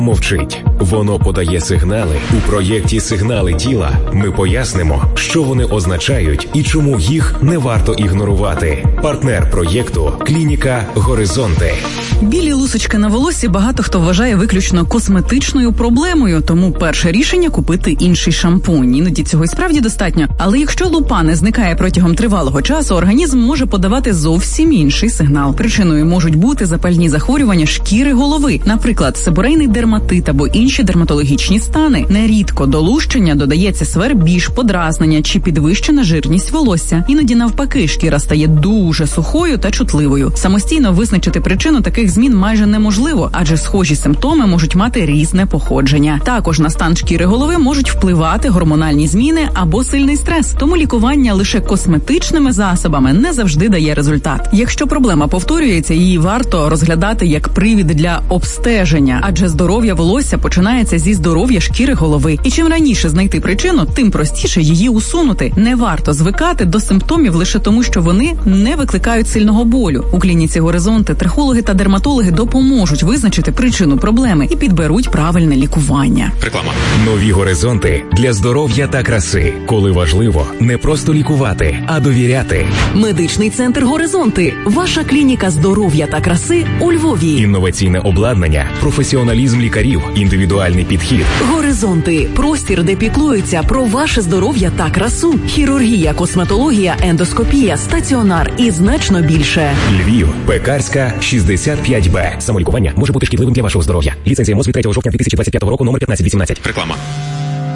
мовчить. Воно подає сигнали. У проєкті «Сигнали тіла» ми пояснимо, що вони означають і чому їх не варто ігнорувати. Партнер проєкту – клініка «Горизонти». Білі лусочки на волоссі багато хто вважає виключно косметичною проблемою, тому перше рішення – купити інший шампунь. Іноді цього і справді достатньо. Але якщо лупа не зникає протягом тривалого часу, організм може подавати зовсім інший сигнал. Причиною можуть бути запальні захворювання шкіри голови, наприклад, себорейний дерматит або інші дерматологічні стани. Нерідко до лущення додається свербіж, подразнення чи підвищена жирність волосся. Іноді навпаки, шкіра стає дуже сухою та чутливою. Самостійно визначити причину таких змін майже неможливо, адже схожі симптоми можуть мати різне походження. Також на стан шкіри голови можуть впливати гормональні зміни або сильний стрес. Тому лікування лише косметичними засобами не завжди дає результат. Якщо проблема повторюється, її варто розглядати як привід для обстеження, адже здоров'я волосся починається зі здоров'я шкіри голови. І чим раніше знайти причину, тим простіше її усунути. Не варто звикати до симптомів лише тому, що вони не викликають сильного болю. У клініці «Горизонти» трихологи та дерматологи допоможуть визначити причину проблеми і підберуть правильне лікування. Реклама. Нові горизонти для здоров'я та краси. Коли важливо не просто лікувати, а довіряти. Медичний центр «Горизонти» – ваша клініка здоров'я та краси у Львові. Інноваційне обладнання, професіоналізм лікарів, індивідуальний підхід. «Горизонти» – простір, де піклуються про ваше здоров'я та красу. Хірургія, косметологія, ендоскопія, стаціонар і значно більше. Львів, Пекарська, 65Б. Самолікування може бути шкідливим для вашого здоров'я. Ліцензія МОЗ від 3 жовтня 2025 року, номер 1518. Реклама.